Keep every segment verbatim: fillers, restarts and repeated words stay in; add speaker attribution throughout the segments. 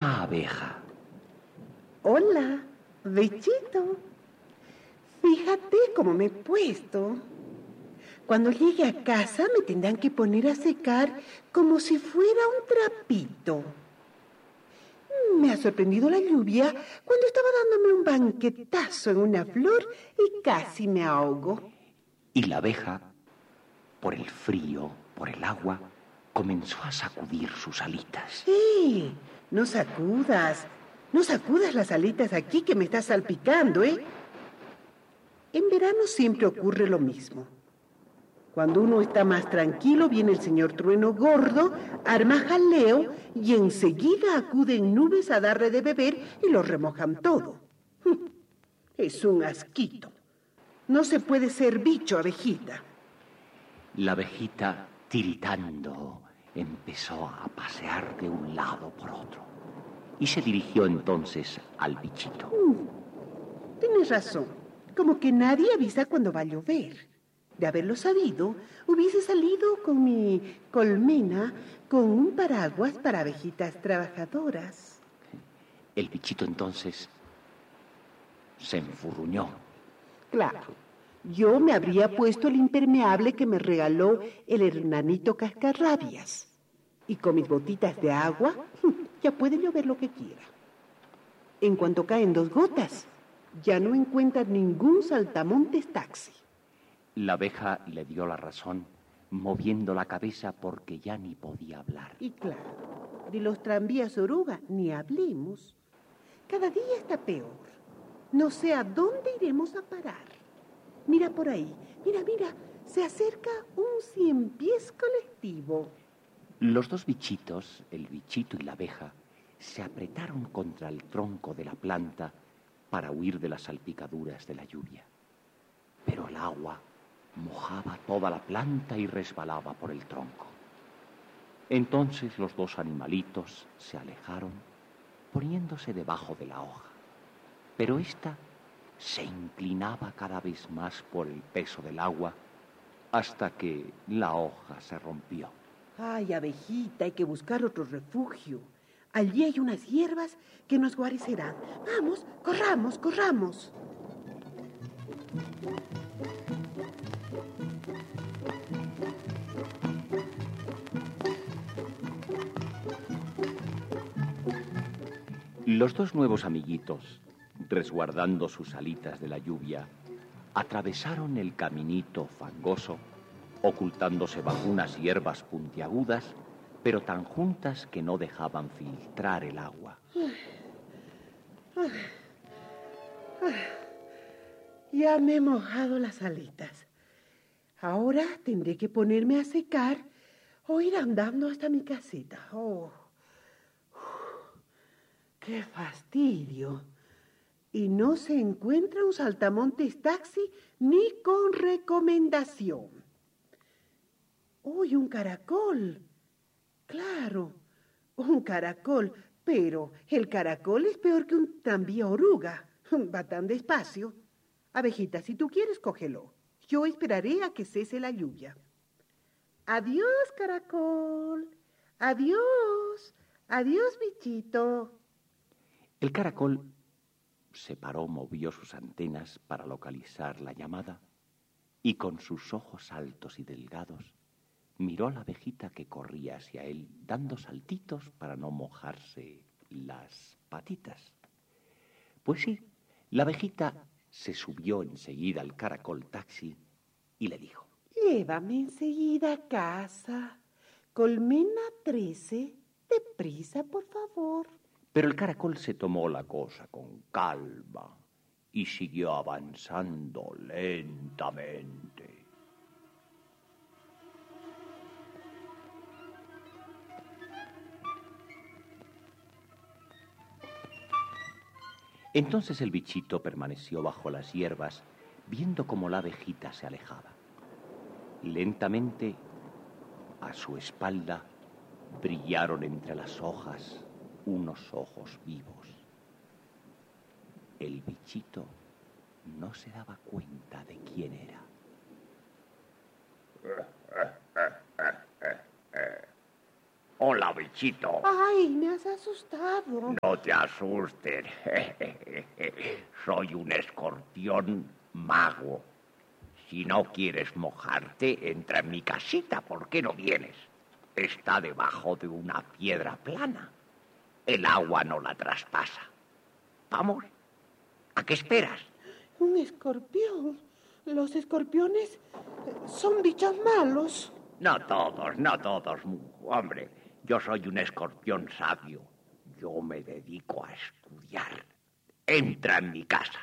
Speaker 1: a Abeja.
Speaker 2: Hola, bichito. Fíjate cómo me he puesto. Cuando llegue a casa me tendrán que poner a secar como si fuera un trapito. Me ha sorprendido la lluvia cuando estaba dándome un banquetazo en una flor y casi me ahogo.
Speaker 1: Y la abeja, por el frío, por el agua, comenzó a sacudir sus alitas.
Speaker 2: ¡Eh! No sacudas, no sacudas las alitas aquí que me estás salpicando, ¿eh? En verano siempre ocurre lo mismo. Cuando uno está más tranquilo, viene el señor Trueno Gordo, arma jaleo y enseguida acuden nubes a darle de beber y lo remojan todo. Es un asquito. No se puede ser bicho, abejita.
Speaker 1: La abejita, tiritando, empezó a pasear de un lado por otro y se dirigió entonces al bichito.
Speaker 2: Mm, tienes razón. Como que nadie avisa cuando va a llover. De haberlo sabido, hubiese salido con mi colmena con un paraguas para abejitas trabajadoras.
Speaker 1: El bichito entonces se enfurruñó.
Speaker 2: Claro, yo me habría puesto el impermeable que me regaló el hernanito Cascarrabias. Y con mis botitas de agua, ya puede llover lo que quiera. En cuanto caen dos gotas, ya no encuentran ningún saltamontes taxi.
Speaker 1: La abeja le dio la razón, moviendo la cabeza porque ya ni podía hablar.
Speaker 2: Y claro, de los tranvías oruga ni hablemos. Cada día está peor. No sé a dónde iremos a parar. Mira por ahí, mira, mira, se acerca un cien pies colectivo.
Speaker 1: Los dos bichitos, el bichito y la abeja, se apretaron contra el tronco de la planta para huir de las salpicaduras de la lluvia. Pero el agua mojaba toda la planta y resbalaba por el tronco. Entonces los dos animalitos se alejaron, poniéndose debajo de la hoja. Pero ésta se inclinaba cada vez más por el peso del agua hasta que la hoja se rompió.
Speaker 2: Ay, abejita, hay que buscar otro refugio. Allí hay unas hierbas que nos guarecerán. Vamos, corramos, corramos.
Speaker 1: Los dos nuevos amiguitos, resguardando sus alitas de la lluvia, atravesaron el caminito fangoso, ocultándose bajo unas hierbas puntiagudas, pero tan juntas que no dejaban filtrar el agua.
Speaker 2: Ya me he mojado las alitas. Ahora tendré que ponerme a secar o ir andando hasta mi casita. Oh, ¡qué fastidio! Y no se encuentra un saltamontes taxi ni con recomendación. ¡Uy, un caracol! Claro, un caracol, pero el caracol es peor que un tranvía oruga. Va tan despacio. Abejita, si tú quieres, cógelo. Yo esperaré a que cese la lluvia. Adiós, caracol. Adiós. Adiós, bichito.
Speaker 1: El caracol se paró, movió sus antenas para localizar la llamada y con sus ojos altos y delgados miró a la abejita que corría hacia él, dando saltitos para no mojarse las patitas. Pues sí, la abejita se subió enseguida al caracol taxi y le dijo:
Speaker 2: Llévame enseguida a casa. Colmena trece, deprisa, por favor.
Speaker 1: Pero el caracol se tomó la cosa con calma y siguió avanzando lentamente. Entonces el bichito permaneció bajo las hierbas, viendo cómo la abejita se alejaba. Lentamente, a su espalda, brillaron entre las hojas unos ojos vivos. El bichito no se daba cuenta de quién era. Hola, bichito.
Speaker 2: Ay, me has asustado.
Speaker 1: No te asustes. Soy un escorpión mago. Si no quieres mojarte, entra en mi casita. ¿Por qué no vienes? Está debajo de una piedra plana. El agua no la traspasa. Vamos. ¿A qué esperas?
Speaker 2: Un escorpión. Los escorpiones son bichos malos.
Speaker 1: No todos, no todos, hombre. Yo soy un escorpión sabio. Yo me dedico a estudiar. Entra en mi casa.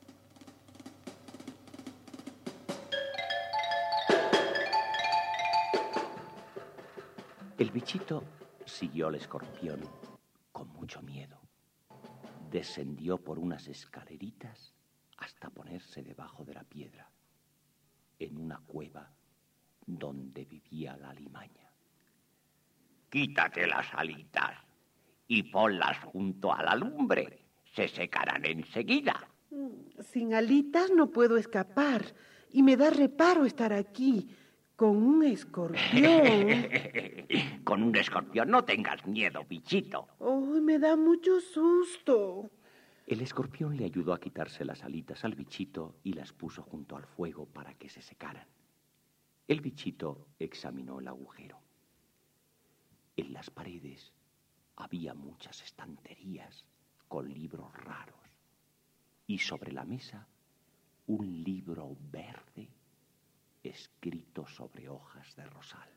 Speaker 1: El bichito siguió al escorpión con mucho miedo. Descendió por unas escaleritas hasta ponerse debajo de la piedra, en una cueva donde vivía la alimaña. Quítate las alitas y ponlas junto a la lumbre. Se secarán enseguida.
Speaker 2: Sin alitas no puedo escapar y me da reparo estar aquí con un escorpión.
Speaker 1: Con un escorpión no tengas miedo, bichito.
Speaker 2: Oh, me da mucho susto.
Speaker 1: El escorpión le ayudó a quitarse las alitas al bichito y las puso junto al fuego para que se secaran. El bichito examinó el agujero. En las paredes había muchas estanterías con libros raros y sobre la mesa un libro verde escrito sobre hojas de rosal.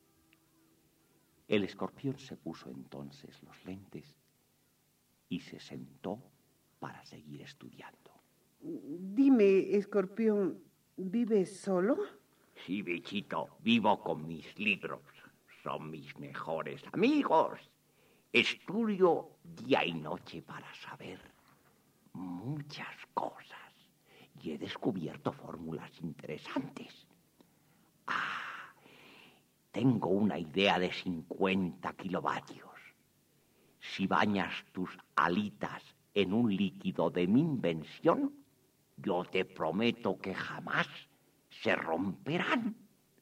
Speaker 1: El escorpión se puso entonces los lentes y se sentó para seguir estudiando.
Speaker 2: Dime, escorpión, ¿vives solo?
Speaker 1: Sí, bichito, vivo con mis libros. Son mis mejores amigos. Estudio día y noche para saber muchas cosas y he descubierto fórmulas interesantes. Ah, tengo una idea de cincuenta kilovatios. Si bañas tus alitas en un líquido de mi invención, yo te prometo que jamás se romperán.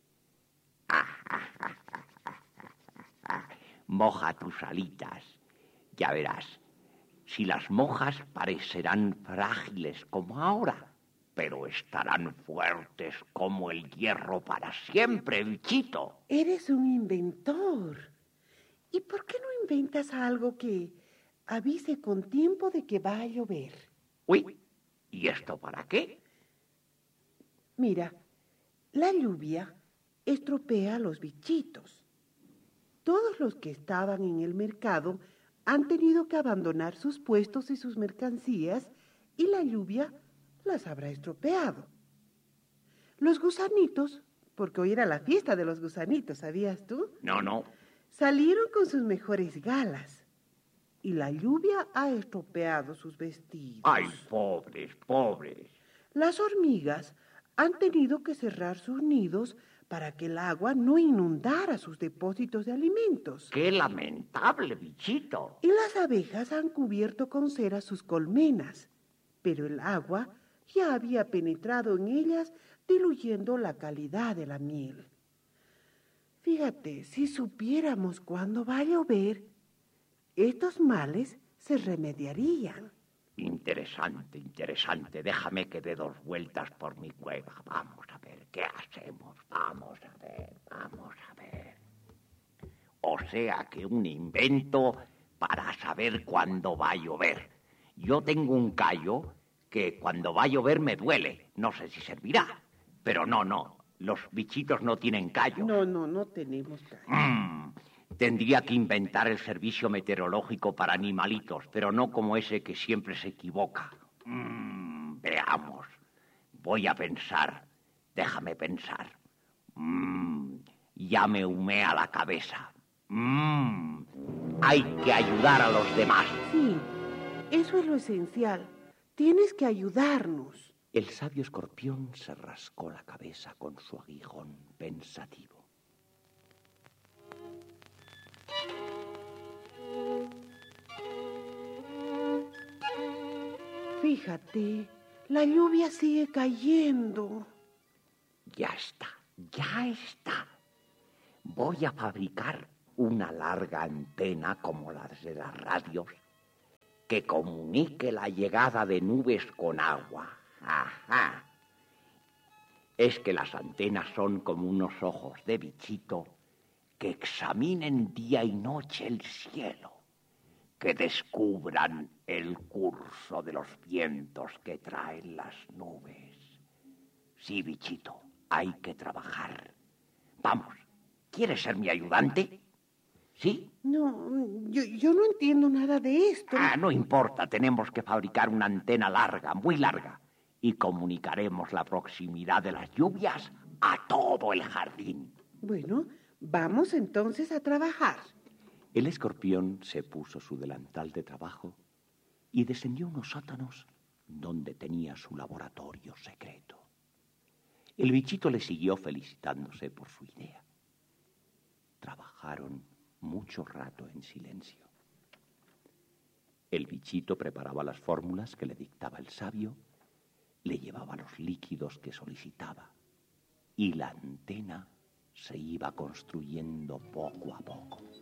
Speaker 1: Moja tus alitas, ya verás. Si las mojas parecerán frágiles como ahora, pero estarán fuertes como el hierro para siempre, bichito.
Speaker 2: Eres un inventor. ¿Y por qué no inventas algo que avise con tiempo de que va a llover?
Speaker 1: Uy, ¿y esto para qué?
Speaker 2: Mira, la lluvia estropea a los bichitos. Todos los que estaban en el mercado han tenido que abandonar sus puestos y sus mercancías y la lluvia las habrá estropeado. Los gusanitos, porque hoy era la fiesta de los gusanitos, ¿sabías tú?
Speaker 1: No, no.
Speaker 2: Salieron con sus mejores galas y la lluvia ha estropeado sus vestidos.
Speaker 1: Ay, pobres, pobres.
Speaker 2: Las hormigas han tenido que cerrar sus nidos para que el agua no inundara sus depósitos de alimentos.
Speaker 1: ¡Qué lamentable, bichito!
Speaker 2: Y las abejas han cubierto con cera sus colmenas, pero el agua ya había penetrado en ellas, diluyendo la calidad de la miel. Fíjate, si supiéramos cuándo va a llover, estos males se remediarían.
Speaker 1: Interesante, interesante. Déjame que dé dos vueltas por mi cueva. Vamos a ver, ¿qué hacemos? Vamos a ver, vamos a ver. O sea que un invento para saber cuándo va a llover. Yo tengo un callo que cuando va a llover me duele. No sé si servirá, pero no, no. Los bichitos no tienen callo.
Speaker 2: No, no, no tenemos callo.
Speaker 1: Mm. Tendría que inventar el servicio meteorológico para animalitos, pero no como ese que siempre se equivoca. Mm, veamos. Voy a pensar. Déjame pensar. Mm, ya me humea la cabeza. Mm, hay que ayudar a los demás.
Speaker 2: Sí, eso es lo esencial. Tienes que ayudarnos.
Speaker 1: El sabio escorpión se rascó la cabeza con su aguijón pensativo.
Speaker 2: Fíjate, la lluvia sigue cayendo.
Speaker 1: Ya está, ya está. Voy a fabricar una larga antena como las de las radios que comunique la llegada de nubes con agua. Ajá. Es que las antenas son como unos ojos de bichito que examinen día y noche el cielo, que descubran el curso de los vientos que traen las nubes. Sí, bichito, hay que trabajar. Vamos, ¿quieres ser mi ayudante? ¿Sí?
Speaker 2: No, yo, yo no entiendo nada de esto.
Speaker 1: Ah, no importa, tenemos que fabricar una antena larga, muy larga, y comunicaremos la proximidad de las lluvias a todo el jardín.
Speaker 2: Bueno, vamos entonces a trabajar.
Speaker 1: El escorpión se puso su delantal de trabajo y descendió unos sótanos donde tenía su laboratorio secreto. El bichito le siguió felicitándose por su idea. Trabajaron mucho rato en silencio. El bichito preparaba las fórmulas que le dictaba el sabio, le llevaba los líquidos que solicitaba y la antena se iba construyendo poco a poco.